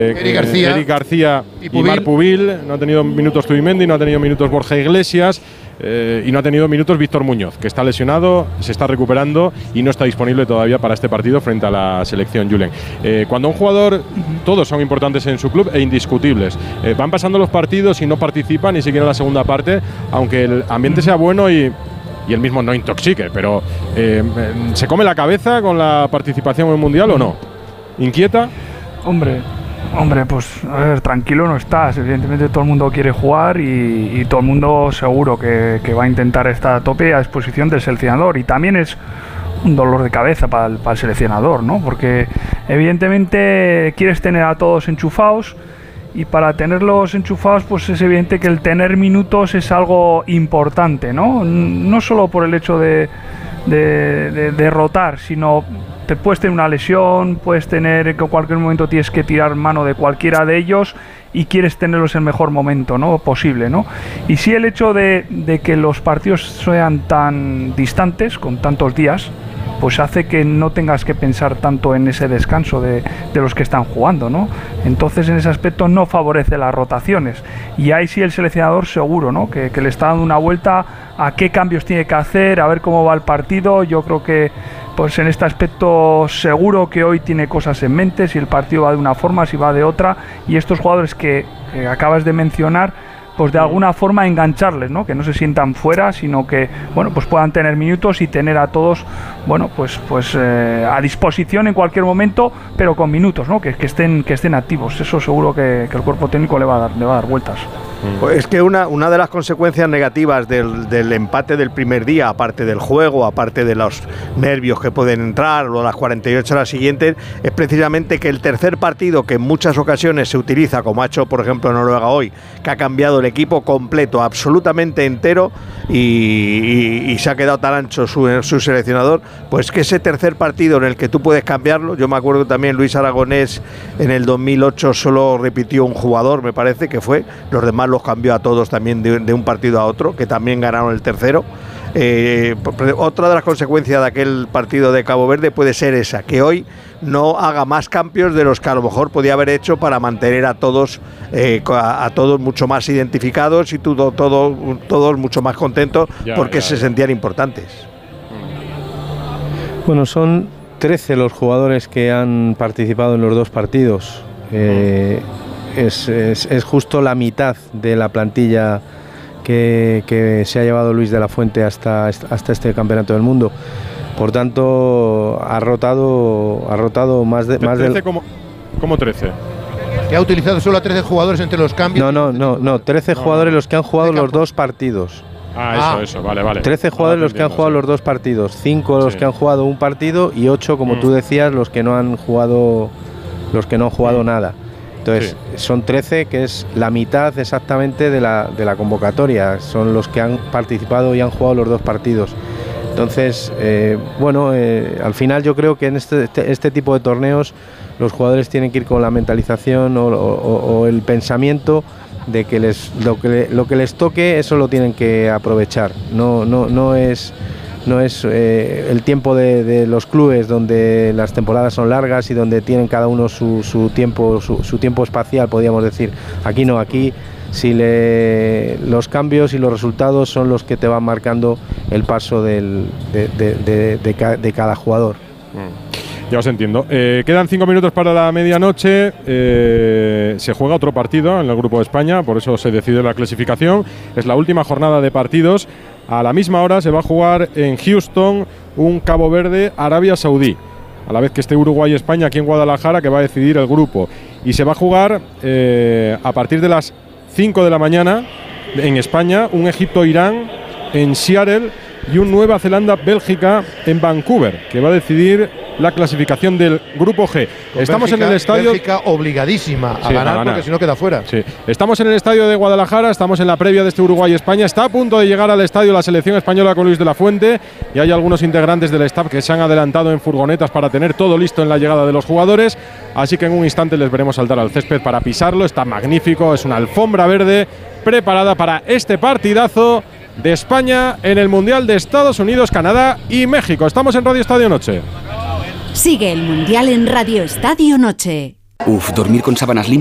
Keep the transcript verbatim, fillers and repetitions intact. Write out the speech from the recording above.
Eric García, Eric García y, y, y Marc Pubil. No ha tenido minutos Zubimendi, no ha tenido minutos Borja Iglesias eh, y no ha tenido minutos Víctor Muñoz, que está lesionado, se está recuperando y no está disponible todavía para este partido frente a la selección Julen. Eh, cuando un jugador, todos son importantes en su club e indiscutibles. Eh, van pasando los partidos y no participan ni siquiera en la segunda parte, aunque el ambiente sea bueno y y él mismo no intoxique, pero eh, ¿se come la cabeza con la participación en el Mundial o no? ¿Inquieta? Hombre, hombre, pues a ver, tranquilo no estás. Evidentemente todo el mundo quiere jugar y, y todo el mundo seguro que, que va a intentar estar a tope a disposición del seleccionador. Y también es un dolor de cabeza para el, para el seleccionador, ¿no? Porque evidentemente quieres tener a todos enchufados. Y para tenerlos enchufados, pues es evidente que el tener minutos es algo importante, ¿no? No solo por el hecho de, de, de, de rotar, sino te puedes tener una lesión, puedes tener que en cualquier momento tienes que tirar mano de cualquiera de ellos y quieres tenerlos en el mejor momento, ¿no? Posible, ¿no? Y sí el hecho de, de que los partidos sean tan distantes, con tantos días, pues hace que no tengas que pensar tanto en ese descanso de, de los que están jugando, ¿no? Entonces en ese aspecto no favorece las rotaciones y ahí sí el seleccionador seguro, ¿no? Que, que le está dando una vuelta a qué cambios tiene que hacer, a ver cómo va el partido. Yo creo que pues en este aspecto seguro que hoy tiene cosas en mente, si el partido va de una forma, si va de otra, y estos jugadores que, que acabas de mencionar, pues de alguna forma engancharles, ¿no? Que no se sientan fuera, sino que, bueno, pues puedan tener minutos y tener a todos, bueno, pues pues eh, a disposición en cualquier momento, pero con minutos, ¿no? Que, que estén que estén activos. Eso seguro que, que el cuerpo técnico le va a dar, le va a dar vueltas. Pues es que una, una de las consecuencias negativas del, del empate del primer día, aparte del juego, aparte de los nervios que pueden entrar o las cuarenta y ocho horas siguientes, es precisamente que el tercer partido, que en muchas ocasiones se utiliza, como ha hecho por ejemplo Noruega hoy, que ha cambiado el equipo completo, absolutamente entero, y, y, y se ha quedado tan ancho su, su seleccionador, pues que ese tercer partido en el que tú puedes cambiarlo. Yo me acuerdo también Luis Aragonés en el dos mil ocho solo repitió un jugador, me parece que fue, los demás los cambió a todos también de, de un partido a otro, que también ganaron el tercero. Eh, otra de las consecuencias de aquel partido de Cabo Verde puede ser esa, que hoy no haga más cambios de los que a lo mejor podía haber hecho para mantener a todos eh, a, a todos mucho más identificados y todo, todo, todos mucho más contentos, ya, porque ya, se ya. sentían importantes. Bueno, son trece los jugadores que han participado en los dos partidos. Eh, es, es, es justo la mitad de la plantilla que, que se ha llevado Luis de la Fuente hasta, hasta este campeonato del mundo. Por tanto, ha rotado, ha rotado más de... Más trece del... como, como trece. ¿Que ha utilizado solo a trece jugadores entre los cambios? No, no, no, no trece no, jugadores no. los que han jugado los dos partidos. Ah, eso, ah. eso, vale, vale. trece jugadores los que han jugado sí. los dos partidos, cinco los sí. que han jugado un partido y ocho, como mm. tú decías, los que no han jugado, los que no han jugado mm. nada. Entonces, sí. son trece, que es la mitad exactamente de la, de la convocatoria. Son los que han participado y han jugado los dos partidos. Entonces, eh, bueno, eh, al final yo creo que en este, este, este tipo de torneos los jugadores tienen que ir con la mentalización o, o, o el pensamiento de que les, lo, que, lo que les toque, eso lo tienen que aprovechar. No, no, no es... No es eh, el tiempo de, de los clubes, donde las temporadas son largas y donde tienen cada uno su, su tiempo su, su tiempo espacial, podríamos decir. Aquí no, aquí si le, los cambios y los resultados son los que te van marcando el paso del, de, de, de, de, de, de cada jugador. Ya os entiendo. Eh, quedan cinco minutos para la medianoche. Eh, se juega otro partido en el Grupo de España, por eso se decide la clasificación. Es la última jornada de partidos. A la misma hora se va a jugar en Houston un Cabo Verde Arabia Saudí, a la vez que esté Uruguay y España aquí en Guadalajara, que va a decidir el grupo. Y se va a jugar eh, a partir de las cinco de la mañana en España un Egipto-Irán en Seattle y un Nueva Zelanda-Bélgica en Vancouver, que va a decidir la clasificación del Grupo G. Con Estamos Bélgica, en el estadio... Bélgica obligadísima a, sí, ganar, a ganar porque si no queda fuera. Sí. Estamos en el estadio de Guadalajara, estamos en la previa de este Uruguay-España. Está a punto de llegar al estadio la selección española con Luis de la Fuente y hay algunos integrantes del staff que se han adelantado en furgonetas para tener todo listo en la llegada de los jugadores. Así que en un instante les veremos saltar al césped para pisarlo. Está magnífico, es una alfombra verde preparada para este partidazo de España en el Mundial de Estados Unidos, Canadá y México. Estamos en Radio Estadio Noche. Sigue el Mundial en Radio Estadio Noche. Uf, dormir con sábanas limpias